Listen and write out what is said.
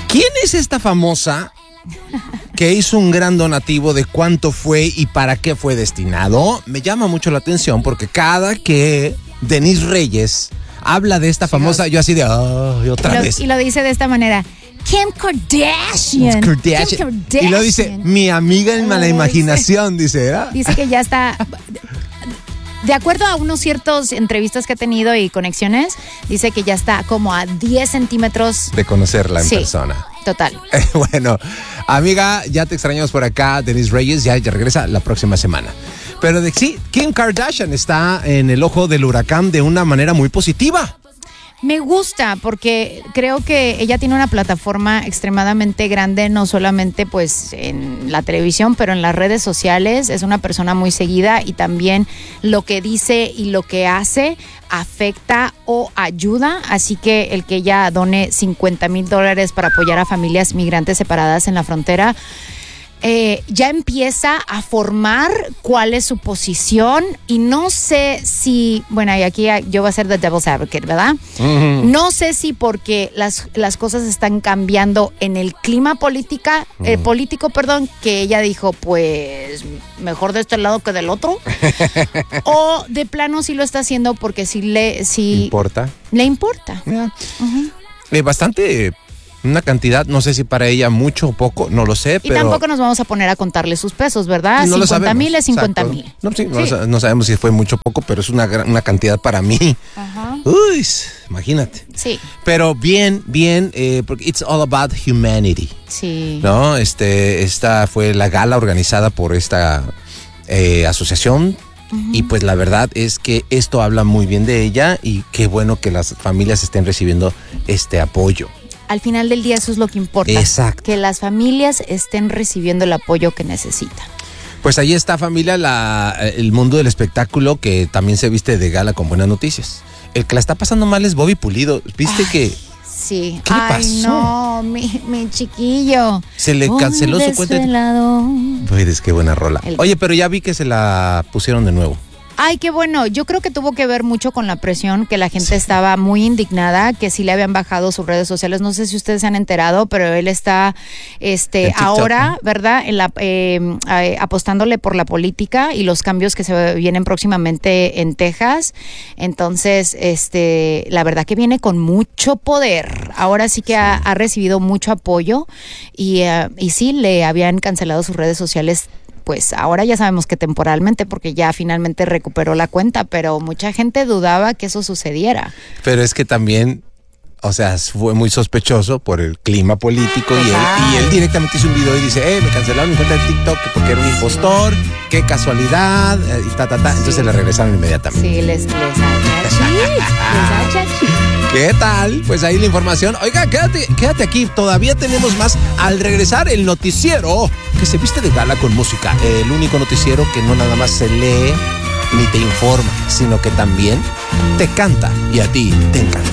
¿Quién es esta famosa que hizo un gran donativo? ¿De cuánto fue y para qué fue destinado? Me llama mucho la atención porque cada que Denise Reyes habla de esta famosa, yo así de, otra vez. Y lo dice de esta manera. Kim Kardashian. Kim Kardashian. Y lo dice, mi amiga en la imaginación, dice, ¿verdad? Dice que ya está... De acuerdo a unos ciertos entrevistas que ha tenido y conexiones, dice que ya está como a 10 centímetros. De conocerla en persona. Total. Bueno, amiga, ya te extrañamos por acá. Denise Reyes ya regresa la próxima semana. Pero sí, Kim Kardashian está en el ojo del huracán de una manera muy positiva. Me gusta porque creo que ella tiene una plataforma extremadamente grande, no solamente pues en la televisión, pero en las redes sociales. Es una persona muy seguida y también lo que dice y lo que hace afecta o ayuda. Así que el que ella done $50,000 para apoyar a familias migrantes separadas en la frontera, ya empieza a formar cuál es su posición y no sé si, bueno, y aquí yo voy a ser the devil's advocate, ¿verdad? Uh-huh. No sé si porque las cosas están cambiando en el clima político, que ella dijo, pues, mejor de este lado que del otro, o de plano sí lo está haciendo porque sí le importa. Yeah. Uh-huh. Bastante... Una cantidad, no sé si para ella mucho o poco, no lo sé, pero... Y tampoco nos vamos a poner a contarle sus pesos, ¿verdad? No 50,000 es 50,000. No, sí. No sabemos si fue mucho o poco, pero es una cantidad para mí. Ajá. Uy, imagínate. Sí. Pero bien, porque it's all about humanity. Sí. ¿No? Esta fue la gala organizada por esta asociación. Uh-huh. Y pues la verdad es que esto habla muy bien de ella y qué bueno que las familias estén recibiendo este apoyo. Al final del día eso es lo que importa. Exacto. Que las familias estén recibiendo el apoyo que necesitan. Pues ahí está, familia, el mundo del espectáculo que también se viste de gala con buenas noticias. El que la está pasando mal es Bobby Pulido. ¿Viste que? Sí. ¿Qué le pasó? No, mi chiquillo. Se le canceló su cuenta. Pues qué buena rola. Oye, pero ya vi que se la pusieron de nuevo. Ay, qué bueno. Yo creo que tuvo que ver mucho con la presión, que la gente estaba muy indignada, que sí le habían bajado sus redes sociales. No sé si ustedes se han enterado, pero él está ahora, ¿no? ¿Verdad? Apostándole por la política y los cambios que se vienen próximamente en Texas. Entonces, la verdad que viene con mucho poder. Ahora sí que ha recibido mucho apoyo y sí, le habían cancelado sus redes sociales. Pues ahora ya sabemos que temporalmente, porque ya finalmente recuperó la cuenta, pero mucha gente dudaba que eso sucediera. Pero es que también, o sea, fue muy sospechoso por el clima político y él directamente hizo un video y dice, me cancelaron mi cuenta de TikTok porque era un impostor, qué casualidad, y entonces le regresaron inmediatamente. Sí, les ¿Qué tal? Pues ahí la información. Oiga, quédate aquí. Todavía tenemos más al regresar el noticiero que se viste de gala con música. El único noticiero que no nada más se lee ni te informa, sino que también te canta y a ti te encanta.